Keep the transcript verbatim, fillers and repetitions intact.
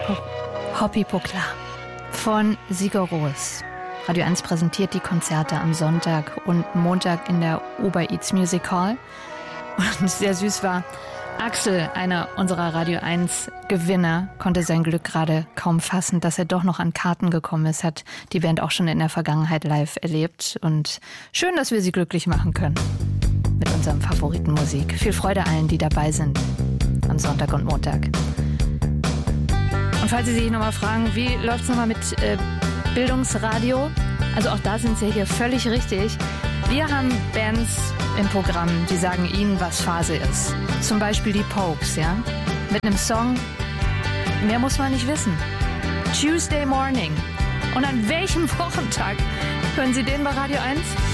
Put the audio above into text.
Hoppipokla von Sigur Rós. Radio eins präsentiert die Konzerte am Sonntag und Montag in der Uber Eats Music Hall. Und sehr süß war, Axel, einer unserer Radio eins Gewinner, konnte sein Glück gerade kaum fassen, dass er doch noch an Karten gekommen ist, hat die Band auch schon in der Vergangenheit live erlebt. Und schön, dass wir sie glücklich machen können mit unserem Favoritenmusik. Viel Freude allen, die dabei sind am Sonntag und Montag. Und falls Sie sich nochmal fragen, wie läuft es nochmal mit äh, Bildungsradio? Also auch da sind Sie hier völlig richtig. Wir haben Bands im Programm, die sagen Ihnen, was Phase ist. Zum Beispiel die Pokes, ja? Mit einem Song, mehr muss man nicht wissen. Tuesday Morning. Und an welchem Wochentag hören Sie den bei Radio eins?